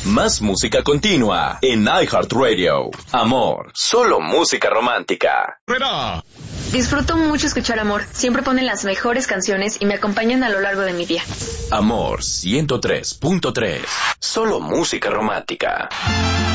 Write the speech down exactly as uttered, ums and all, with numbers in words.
Más música continua en iHeartRadio. Amor, solo música romántica. ¡Fuera! Disfruto mucho escuchar Amor. Siempre ponen las mejores canciones y me acompañan a lo largo de mi día. Amor ciento tres punto tres. Solo música romántica.